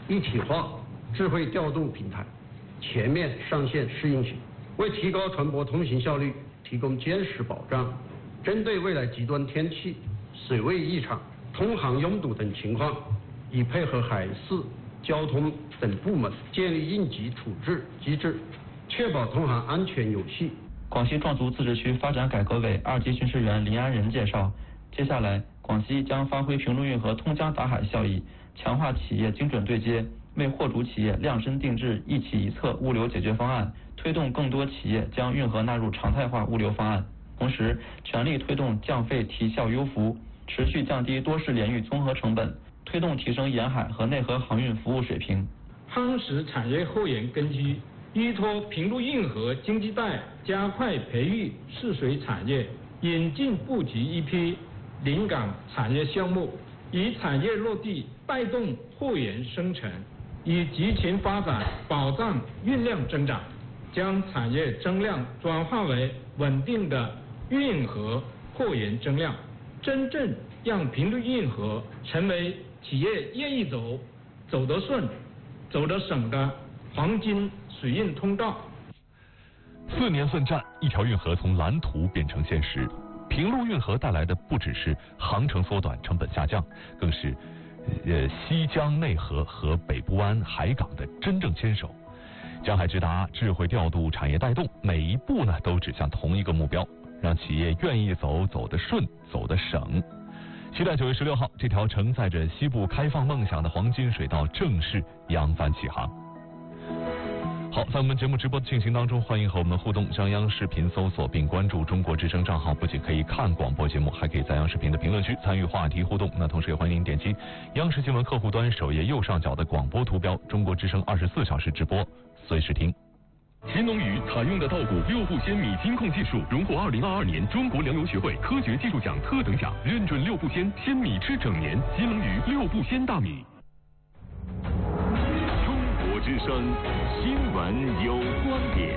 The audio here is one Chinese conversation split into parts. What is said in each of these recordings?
一体化智慧调度平台全面上线试运行，为提高船舶通行效率提供坚实保障。针对未来极端天气、水位异常、通航拥堵等情况，已配合海事、交通等部门建立应急处置机制，确保通航安全有序。 广西壮族自治区发展改革委2级巡视员林安仁介绍，接下来广西将发挥平陆运河通江达海效益，强化企业精准对接，为货主企业量身定制一企一策物流解决方案，推动更多企业将运河纳入常态化物流方案。同时，全力推动降费提效优服，持续降低多式联运综合成本，推动提升沿海和内河航运服务水平。 夯实产业后沿根基，依托平陆运河经济带，加快培育试水产业，引进布局一批临港产业项目，以产业落地带动货源生成，以集群发展保障运量增长，将产业增量转化为稳定的运河货源增量，真正让平陆运河成为企业愿意走、走得顺、走得省的黄金水运通道。 4年奋战，一条运河从蓝图变成现实。平陆运河带来的不只是航程缩短、成本下降，更是西江内河和北部湾海港的真正牵手。江海直达，智慧调度，产业带动，每一步呢都指向同一个目标，让企业愿意走，走得顺，走得省。期待9月16号，这条承载着西部开放梦想的黄金水道正式扬帆起航。好，在我们节目直播的进行当中，欢迎和我们互动。上央视频搜索并关注中国之声账号，不仅可以看广播节目，还可以在央视频的评论区参与话题互动。那同时也欢迎您点击央视新闻客户端首页右上角的广播图标，中国之声24小时直播，随时听。 秦农宇采用的稻谷6步鲜米金控技术，荣获2022年中国粮油学会科学技术奖特等奖，认准6步鲜，鲜米吃整年。秦农宇6步鲜大米。中国之声新闻有观点，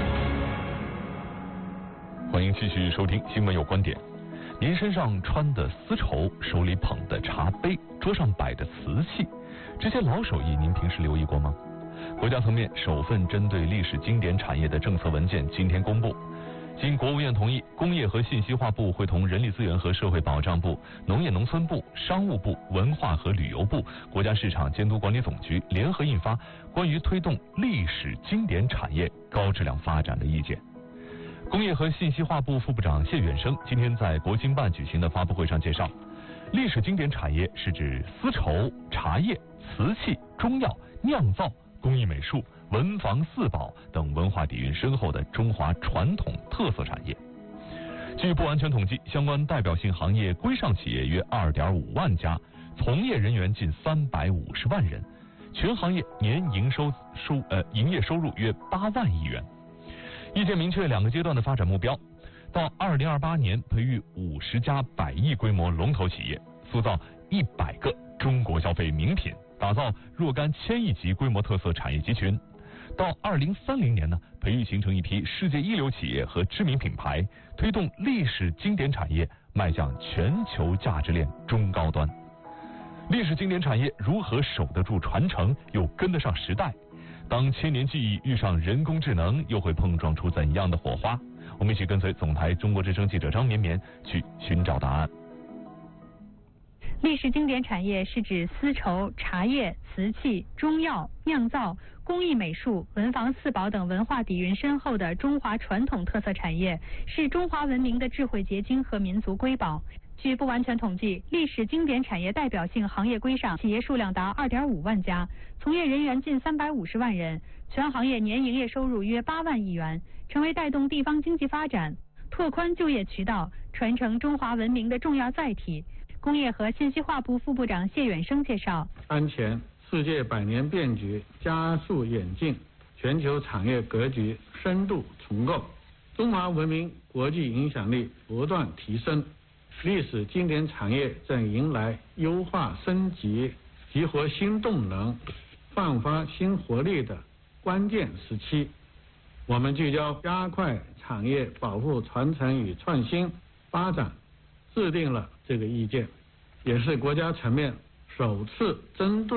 欢迎继续收听新闻有观点。您身上穿的丝绸，手里捧的茶杯，桌上摆的瓷器，这些老手艺您平时留意过吗？国家层面首份针对历史经典产业的政策文件今天公布，经国务院同意，工业和信息化部会同人力资源和社会保障部、农业农村部、商务部、文化和旅游部、国家市场监督管理总局联合印发关于推动历史经典产业高质量发展的意见。工业和信息化部副部长谢远生今天在国新办举行的发布会上介绍，历史经典产业是指丝绸、茶叶、瓷器、中药、酿造、工艺美术、文房四宝等文化底蕴深厚的中华传统特色产业。据不完全统计，相关代表性行业规上企业约2.5万家，从业人员近350万人，全行业年营业收入约8万亿元。意见明确2个阶段的发展目标，到2028年培育50家100亿规模龙头企业，塑造100个中国消费名品，打造若干1000亿级规模特色产业集群。到2030年呢，培育形成一批世界一流企业和知名品牌，推动历史经典产业迈向全球价值链中高端。历史经典产业如何守得住传承，又跟得上时代？当千年记忆遇上人工智能，又会碰撞出怎样的火花？我们一起跟随总台中国之声记者张绵绵去寻找答案。 历史经典产业是指丝绸、茶叶、瓷器、中药、酿造、工艺美术、文房四宝等文化底蕴深厚的中华传统特色产业，是中华文明的智慧结晶和民族瑰宝。据不完全统计，历史经典产业代表性行业规上企业数量达2.5万家，从业人员近350万人，全行业年营业收入约8万亿元，成为带动地方经济发展、拓宽就业渠道、传承中华文明的重要载体。工业和信息化部副部长谢远生介绍， 当前世界百年变局加速演进，全球产业格局深度重构，中华文明国际影响力不断提升，历史经典产业正迎来优化升级、激活新动能、焕发新活力的关键时期。我们聚焦加快产业保护传承与创新发展，制定了这个意见，也是国家层面首次针对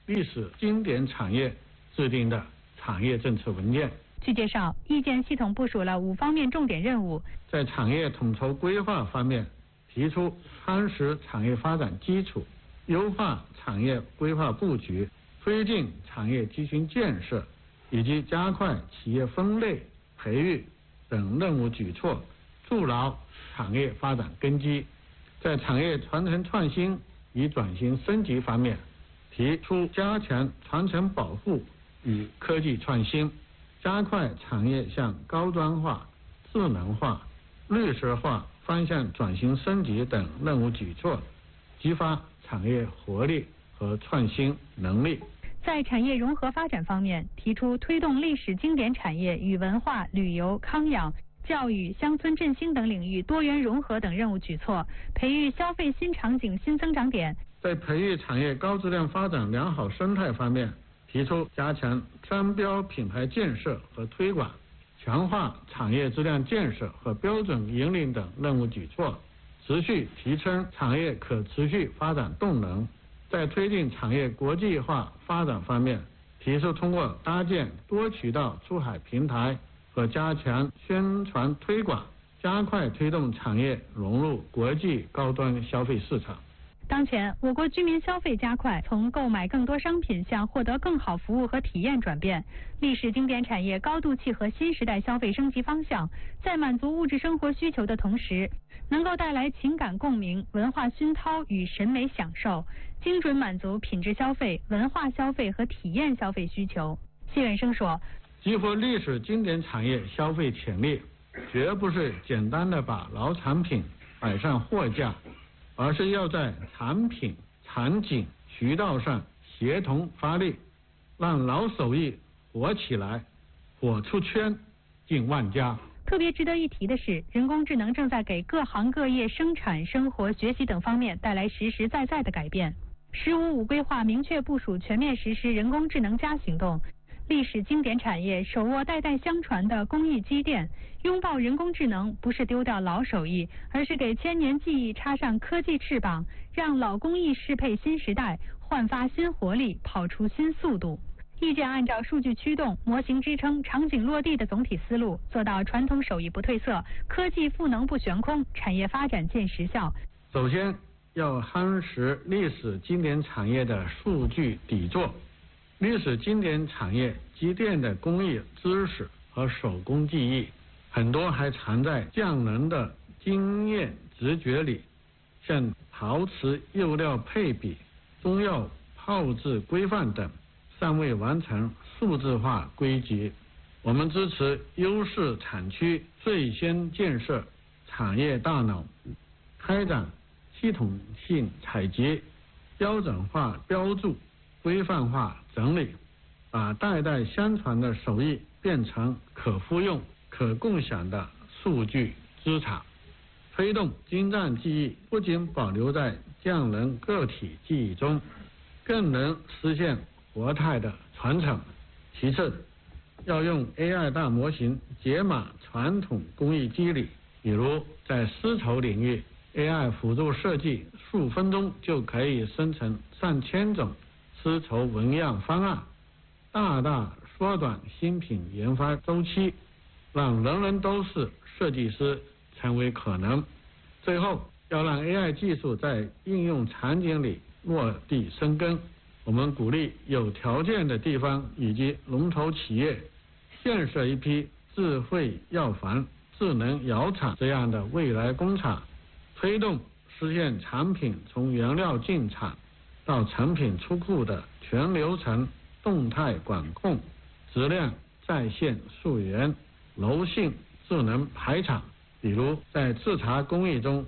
历史经典产业制定的产业政策文件。 据介绍，意见系统部署了5方面重点任务。 在产业统筹规划方面，提出夯实产业发展基础，优化产业规划布局，推进产业集群建设，以及加快企业分类、培育等任务举措，筑牢产业发展根基。在产业传承创新与转型升级方面，提出加强传承保护与科技创新，加快产业向高端化、智能化、绿色化方向转型升级等任务举措，激发产业活力和创新能力。 在产业融合发展方面，提出推动历史经典产业与文化、旅游、康养、教育、乡村振兴等领域多元融合等任务举措，培育消费新场景新增长点。 在培育产业高质量发展良好生态方面，提出加强商标品牌建设和推广，强化产业质量建设和标准引领等任务举措，持续提升产业可持续发展动能。在推进产业国际化发展方面，提出通过搭建多渠道出海平台和加强宣传推广，加快推动产业融入国际高端消费市场。 当前，我国居民消费加快，从购买更多商品向获得更好服务和体验转变。历史经典产业高度契合新时代消费升级方向，在满足物质生活需求的同时，能够带来情感共鸣、文化熏陶与审美享受，精准满足品质消费、文化消费和体验消费需求。谢远生说， 激活历史经典产业消费潜力，绝不是简单的把老产品摆上货架，而是要在产品、场景、渠道上协同发力，让老手艺火起来，火出圈，进万家。 特别值得一提的是，人工智能正在给各行各业生产、生活、学习等方面带来实实在在的改变。“15+5”规划明确部署全面实施人工智能行动，历史经典产业手握代代相传的工艺积淀，拥抱人工智能不是丢掉老手艺，而是给千年技艺插上科技翅膀，让老工艺适配新时代，焕发新活力，跑出新速度。意见按照数据驱动、模型支撑、场景落地的总体思路，做到传统手艺不褪色，科技赋能不悬空，产业发展见实效。 首先要夯实历史经典产业的数据底座。历史经典产业积淀的工艺知识和手工技艺，很多还藏在匠人的经验直觉里，像陶瓷釉料配比、中药泡制规范等，尚未完成数字化归集。我们支持优势产区最先建设产业大脑，开展系统性采集、标准化标注、规范化整理，把代代相传的手艺变成可复用、可共享的数据资产，推动精湛技艺不仅保留在匠人个体记忆中，更能实现活态的传承。其次，要用 AI 大模型解码传统工艺机理，比如在丝绸领域， AI 辅助设计数分钟就可以生成上千种丝绸纹样方案，大大缩短新品研发周期，让人人都是设计师成为可能。最后，要让 AI 技术在应用场景里落地生根。我们鼓励有条件的地方以及龙头企业建设一批智慧药房、智能窑厂这样的未来工厂，推动实现产品从原料进厂到成品出库的全流程动态管控，质量在线溯源，柔性智能排场。比如在制茶工艺中，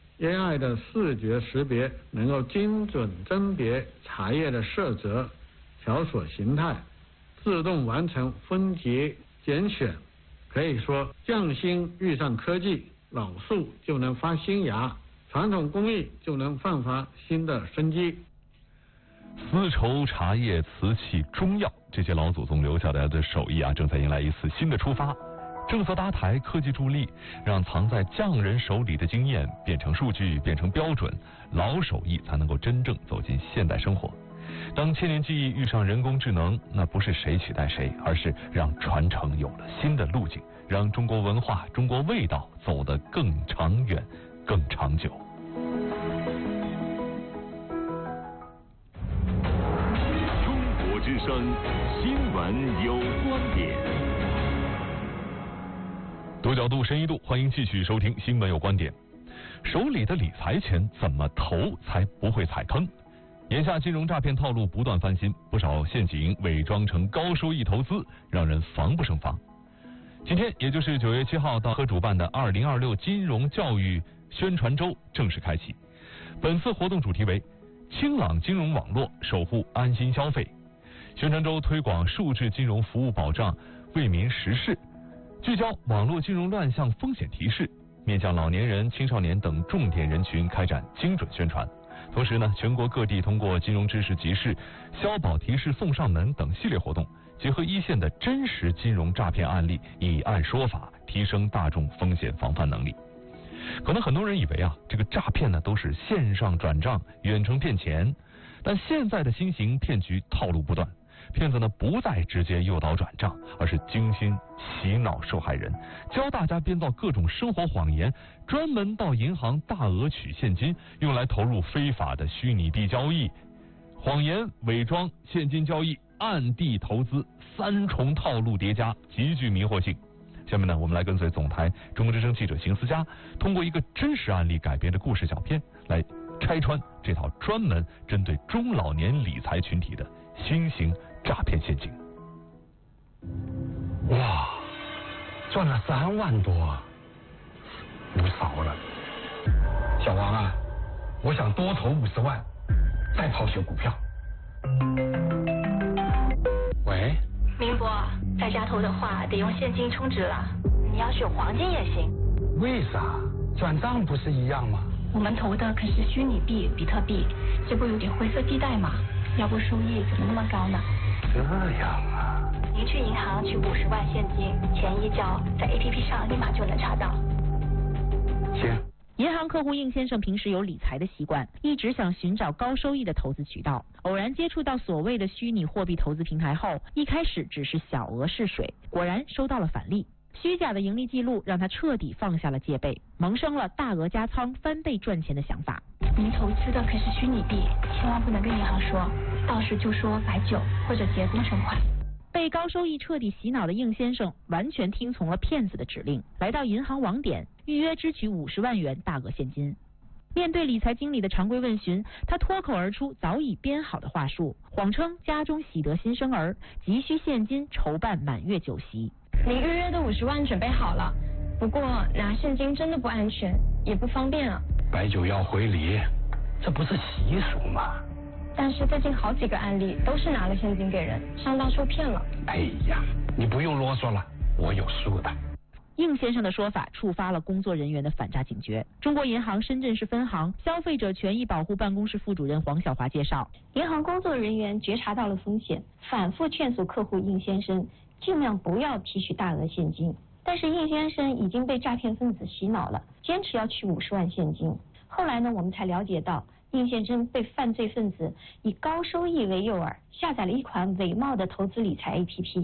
AI 的视觉识别能够精准甄别茶叶的色泽、条索形态，自动完成分级拣选。可以说，匠心遇上科技，老树就能发新芽，传统工艺就能焕发新的生机。 丝绸、茶叶、瓷器、中药这些老祖宗留下来的手艺正在迎来一次新的出发。政策搭台，科技助力，让藏在匠人手里的经验变成数据，变成标准，老手艺才能够真正走进现代生活。 当千年记忆遇上人工智能，那不是谁取代谁，而是让传承有了新的路径，让中国文化、中国味道走得更长远、更长久。 中国之声，新闻有观点。 多角度、深一度，欢迎继续收听《新闻有观点》。手里的理财钱怎么投才不会踩坑？眼下金融诈骗套路不断翻新，不少陷阱伪装成高收益投资，让人防不胜防。今天，也就是9月7号到和主办的2026金融教育宣传周正式开启。本次活动主题为“清朗金融网络，守护安心消费”。宣传周推广数字金融服务保障，为民实事，聚焦网络金融乱象风险提示，面向老年人、青少年等重点人群开展精准宣传。同时呢，全国各地通过金融知识集市、消保提示送上门等系列活动，结合一线的真实金融诈骗案例，以案说法，提升大众风险防范能力。可能很多人以为这个诈骗呢都是线上转账、远程骗钱，但现在的新型骗局套路不断。骗子呢不再直接诱导转账，而是精心洗脑受害人，教大家编造各种生活谎言，专门到银行大额取现金，用来投入非法的虚拟币交易。谎言、伪装、现金交易、暗地投资，3重套路叠加，极具迷惑性。下面呢，我们来跟随总台中国之声记者邢思佳，通过一个真实案例改编的故事小片，来拆穿这套专门针对中老年理财群体的新型诈骗陷阱。 哇，赚了3万多，不少了。小王啊，我想多投50万，再抛些股票。喂， 明博，在家投的话得用现金充值了，你要选黄金也行。 为啥？转账不是一样吗？ 我们投的可是虚拟币、比特币，这不有点灰色地带吗？要不收益怎么那么高呢？ 这样啊。 您去银行取50万现金，钱一交，在 APP 上立马就能查到。 行。 银行客户应先生平时有理财的习惯，一直想寻找高收益的投资渠道。偶然接触到所谓的虚拟货币投资平台后，一开始只是小额试水，果然收到了返利。虚假的盈利记录让他彻底放下了戒备，萌生了大额加仓翻倍赚钱的想法。 您投资的可是虚拟币，千万不能跟银行说，到时就说摆酒或者结工程款。 被高收益彻底洗脑的应先生完全听从了骗子的指令，来到银行网点预约支取50万元大额现金。面对理财经理的常规问询，他脱口而出早已编好的话术，谎称家中喜得新生儿，急需现金筹办满月酒席。 您预约的50万准备好了，不过拿现金真的不安全，也不方便啊。 摆酒要回礼，这不是习俗吗？ 但是最近好几个案例都是拿了现金给人，上当受骗了。 哎呀，你不用啰嗦了，我有数的。 应先生的说法触发了工作人员的反诈警觉。中国银行深圳市分行消费者权益保护办公室副主任黄晓华介绍， 银行工作人员觉察到了风险，反复劝阻客户应先生尽量不要提取大额现金，但是应先生已经被诈骗分子洗脑了，坚持要取50万现金。后来呢，我们才了解到应先生被犯罪分子以高收益为诱饵，下载了一款伪冒的投资理财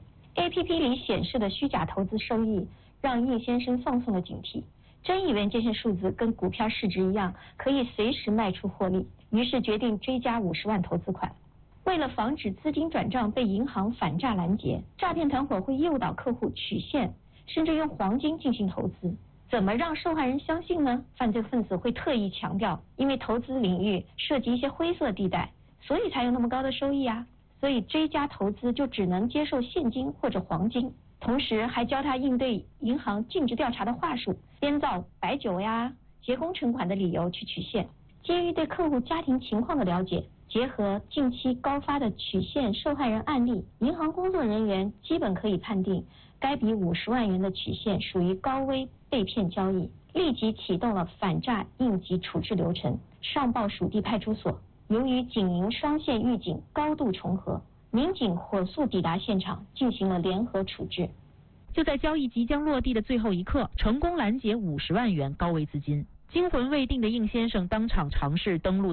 APP 里显示的虚假投资收益让应先生放松了警惕，真以为这些数字跟股票市值一样，可以随时卖出获利，于是决定追加50万投资款。为了防止资金转账被银行反诈拦截，诈骗团伙会诱导客户取现，甚至用黄金进行投资。怎么让受害人相信呢？犯罪分子会特意强调，因为投资领域涉及一些灰色地带，所以才有那么高的收益啊。所以追加投资就只能接受现金或者黄金，同时还教他应对银行尽职调查的话术，编造摆酒呀、结工程款的理由去取现。基于对客户家庭情况的了解，结合近期高发的取现受害人案例，银行工作人员基本可以判定该笔50万元的取现属于高危被骗交易，立即启动了反诈应急处置流程，上报属地派出所。由于警银双线预警高度重合，民警火速抵达现场，进行了联合处置。 就在交易即将落地的最后一刻，成功拦截50万元高危资金。惊魂未定的应先生当场尝试登录